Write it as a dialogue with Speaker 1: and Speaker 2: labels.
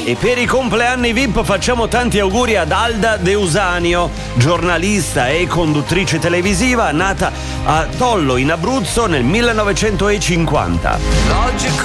Speaker 1: E per i compleanni VIP facciamo tanti auguri ad Alda Deusanio, giornalista e conduttrice televisiva nata a Tollo in Abruzzo nel 1950.